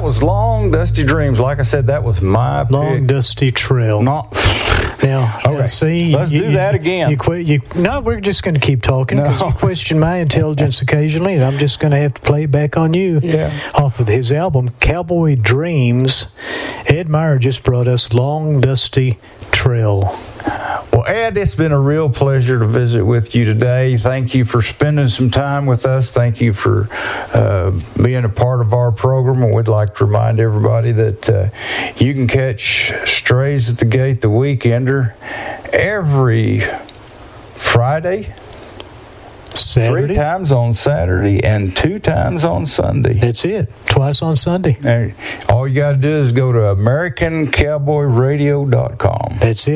was Long Dusty Dreams. Like I said, that was my Long pick. Dusty Trail. Not. Now, Okay. see, Let's do that again. No, we're just going to keep talking because No. you question my intelligence occasionally, and I'm just going to have to play it back on you. Yeah. Off of his album, Cowboy Dreams, Ed Meyer just brought us Long Dusty Trail. Well, Ed, it's been a real pleasure to visit with you today. Thank you for spending some time with us. Thank you for being a part of our program. And we'd like to remind everybody that you can catch Strays at the Gate, the Weekender, every Friday, Saturday. 3 times on Saturday, and 2 times on Sunday. That's it. Twice on Sunday. And all you got to do is go to AmericanCowboyRadio.com. That's it.